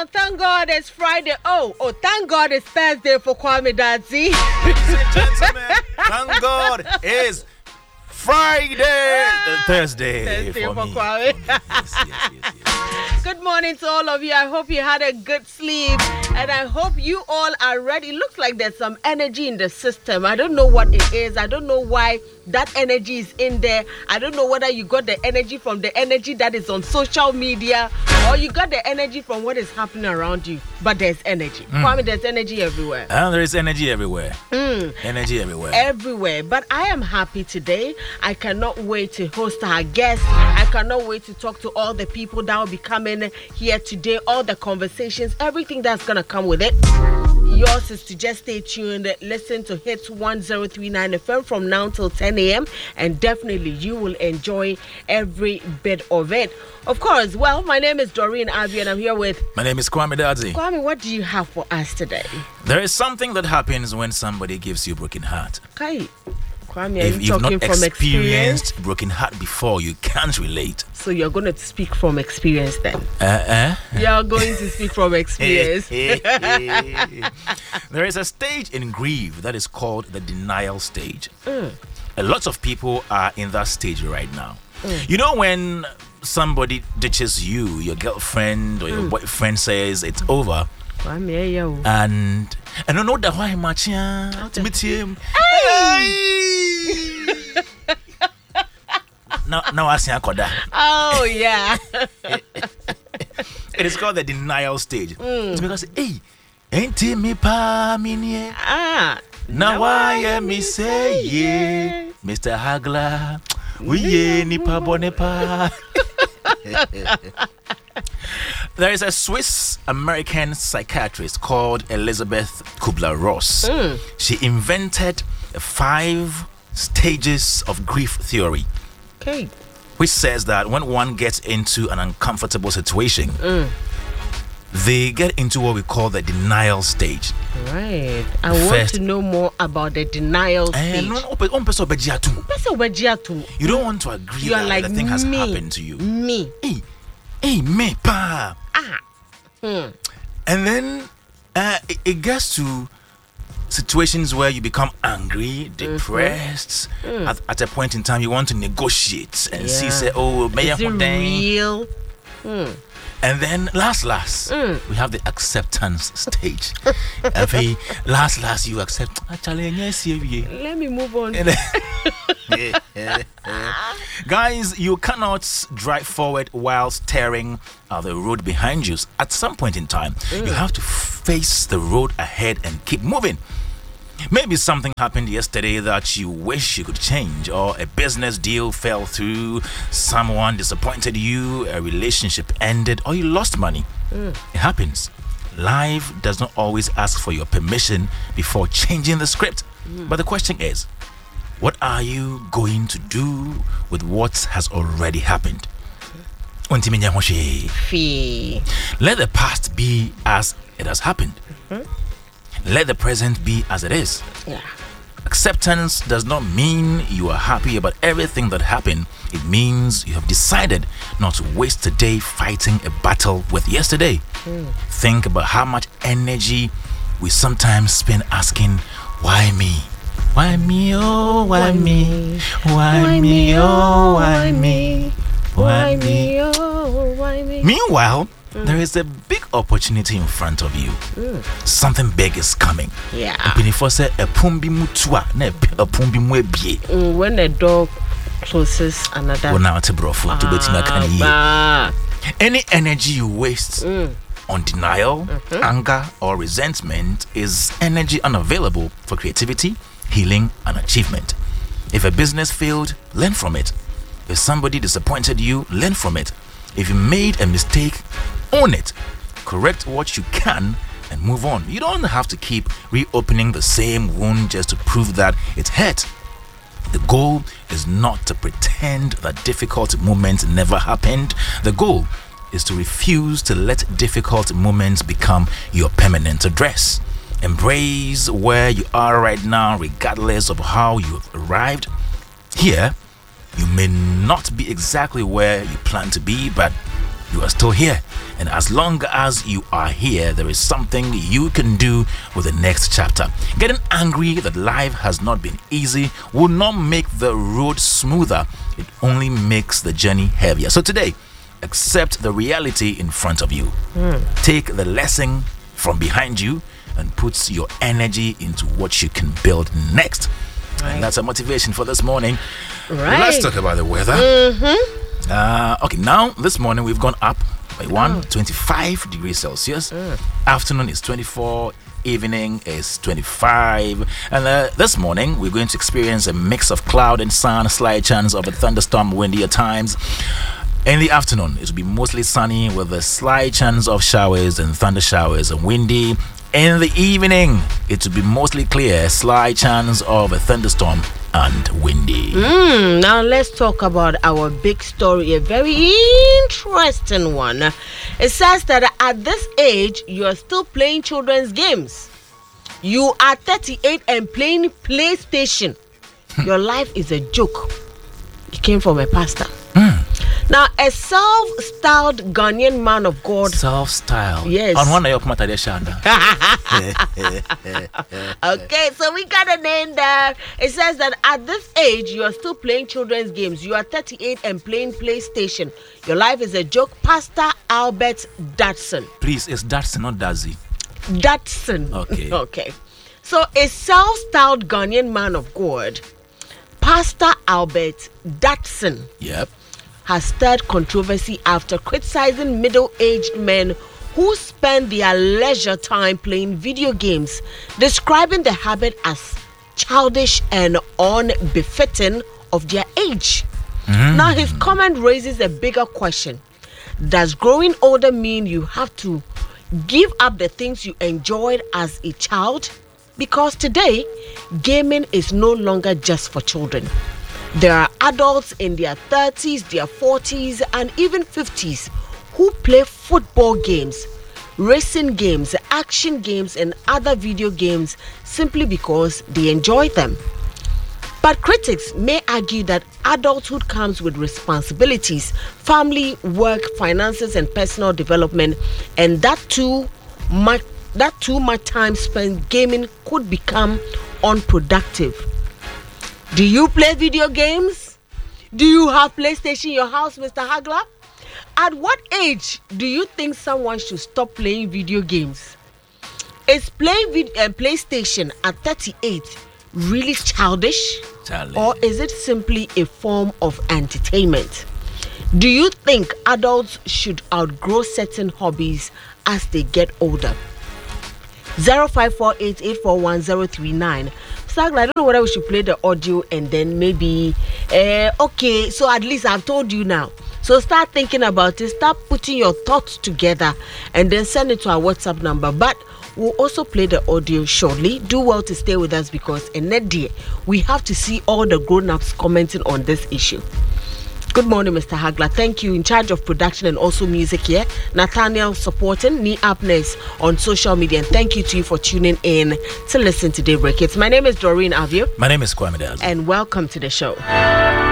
thank God it's Friday. Oh, thank God it's Thursday for Kwame Dadzi. Ladies and gentlemen, thank God it's Friday, Thursday for me. Kwame. Yes. Good morning to all of you. I hope you had a good sleep and I hope you all are ready. Looks like there's some energy in the system. I don't know what it is. I don't know why that energy is in there. I don't know whether you got the energy from the energy that is on social media or you got the energy from what is happening around you. But there's energy. Kwame, there's energy everywhere. And there is energy everywhere. Energy everywhere. Everywhere. But I am happy today. I cannot wait to host our guests. I cannot wait to talk to all the people that will be coming here today. All the conversations, everything that's going to come with it. Yours is to just stay tuned, listen to Hits 1039 FM from now till 10 a.m. and definitely you will enjoy every bit of it. Of course, well, my name is Doreen Avi and I'm here with... My name is Kwame Dadzi. Kwame, what do you have for us today? There is something that happens when somebody gives you a broken heart. Okay. Kwame, If are you you've talking not from experience? experienced broken heart before, you can't relate. So you're going to speak from experience then? You're going to speak from experience. There is a stage in grief that is called the denial stage. A lot of people are in that stage right now. You know when somebody ditches you, your girlfriend or your boyfriend says it's over, and I don't know that why much to meet him. Now I see Akoda. Oh yeah. It is called the denial stage. It's because ain't me pa minie. Now I am me say yeah, Mr. Hagler. We ni pa bonepa. There is a Swiss-American psychiatrist called Elizabeth Kubler-Ross. She invented 5 stages of grief theory. Okay. Which says that when one gets into an uncomfortable situation, they get into what we call the denial stage. Right. I want to know more about the denial stage. You don't want to agree that like the thing has happened to you. Me. Hey, me, pa. And then it gets to situations where you become angry, depressed. At a point in time, you want to negotiate and see, say, oh, may is it real? And then last, we have the acceptance stage. last, you accept. Let me move on. Guys, you cannot drive forward while staring at the road behind you. At some point in time, you have to face the road ahead and keep moving. Maybe something happened yesterday that you wish you could change, or a business deal fell through, someone disappointed you, a relationship ended, or you lost money. It happens. Life does not always ask for your permission before changing the script. But the question is, what are you going to do with what has already happened? Let the past be as it has happened. Let the present be as it is. Acceptance does not mean you are happy about everything that happened. It means you have decided not to waste today fighting a battle with yesterday. Think about how much energy we sometimes spend asking, why me? Why me, oh, why me? Why me, oh, why me? Why me, oh, why me? Meanwhile, there is a big opportunity in front of you. Something big is coming. When a dog closes another. Any energy you waste on denial, anger, or resentment is energy unavailable for creativity, healing, and achievement. If a business failed, learn from it. If somebody disappointed you, learn from it. If you made a mistake, own it. Correct what you can and move on. You don't have to keep reopening the same wound just to prove that it hurt. The goal is not to pretend that difficult moments never happened. The goal is to refuse to let difficult moments become your permanent address. Embrace where you are right now, regardless of how you have arrived. Here, you may not be exactly where you plan to be, but you are still here. And as long as you are here, there is something you can do with the next chapter. Getting angry that life has not been easy will not make the road smoother. It only makes the journey heavier. So today, accept the reality in front of you. Take the lesson from behind you and put your energy into what you can build next. Right. And that's a motivation for this morning. Right. Let's talk about the weather. Okay, now this morning we've gone up by 25 degrees Celsius. Afternoon is 24, evening is 25. And this morning we're going to experience a mix of cloud and sun, slight chance of a thunderstorm, windy at times. In the afternoon, it will be mostly sunny with a slight chance of showers and thunder showers and windy. In the evening, it will be mostly clear, slight chance of a thunderstorm and windy. Now let's talk about our big story, a very interesting one. It says that at this age, you are still playing children's games. You are 38 and playing PlayStation. Your life is a joke. It came from a pastor. Now, a self-styled Ghanaian man of God. Self-styled. Yes. On one of your shanda. Okay, so we got a name there. It says that at this age, you are still playing children's games. You are 38 and playing PlayStation. Your life is a joke. Pastor Albert Dutson. Please, it's Dutson, not Dazzy. Dutson. Okay. Okay. So, a self-styled Ghanaian man of God, Pastor Albert Dutson. Yep. Has stirred controversy after criticizing middle-aged men who spend their leisure time playing video games, describing the habit as childish and unbefitting of their age. Now, his comment raises a bigger question. Does growing older mean you have to give up the things you enjoyed as a child? Because today, gaming is no longer just for children. There are adults in their 30s, their 40s, and even 50s who play football games, racing games, action games, and other video games simply because they enjoy them. But critics may argue that adulthood comes with responsibilities, family, work, finances, and personal development, and that too much time spent gaming could become unproductive. Do you play video games? Do you have PlayStation in your house, Mr. Hagler? At what age do you think someone should stop playing video games? Is playing PlayStation at 38 really childish? Or is it simply a form of entertainment? Do you think adults should outgrow certain hobbies as they get older? 0548841039. I don't know whether we should play the audio and then maybe okay, so at least I've told you now. So start thinking about it, start putting your thoughts together and then send it to our WhatsApp number. But we'll also play the audio shortly. Do well to stay with us because in that day we have to see all the grown-ups commenting on this issue. Good morning, Mr. Hagler. Thank you. In charge of production and also music here. Nathaniel supporting Ni Apnes on social media. And thank you to you for tuning in to listen to Daybreak Hits. My name is Doreen Avio. My name is Kwame Daz. And welcome to the show.